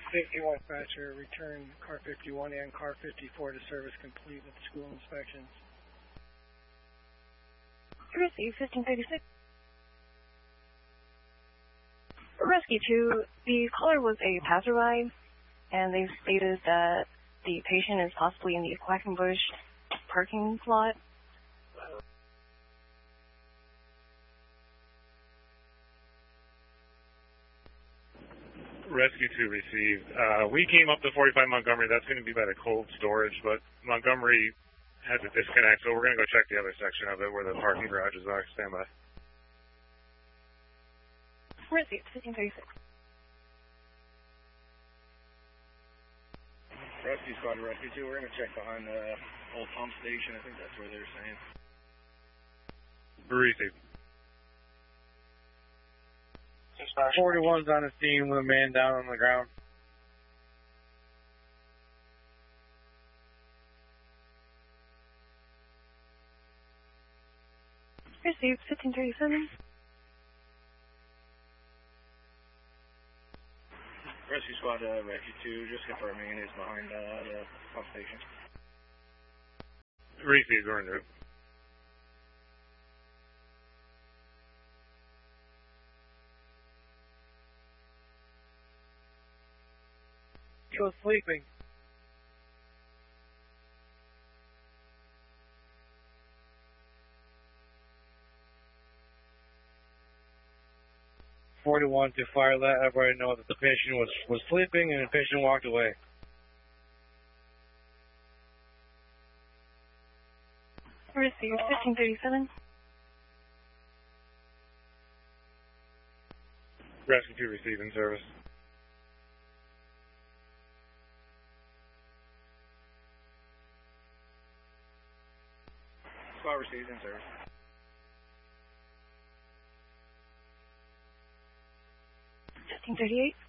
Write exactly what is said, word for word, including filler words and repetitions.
fifty-one dispatcher, return car fifty-one and car fifty-four to service complete with school inspections. Receive fifteen thirty-six. Rescue two, the caller was a passerby, and they've stated that the patient is possibly in the Quackenbush parking lot. Rescue two received. Uh, we came up to forty-five Montgomery. That's going to be by the cold storage, but Montgomery has a disconnect, so we're going to go check the other section of it where the parking garages are. Stand by. Received, fifteen thirty-six. Rescue squad to Rescue two, we're going to check behind the old pump station. I think that's where they're saying. Received. forty-one's on the scene with a man down on the ground. Received, fifteen thirty-seven. Rescue squad to Rescue two, just confirming it is behind uh, the pump station. Received, we're in route. He was sleeping. forty-one to fire, let everybody know that the patient was, was sleeping and the patient walked away. Received, fifteen thirty-seven. Rescue two receiving service. Squad received in service. fifteen thirty-eight.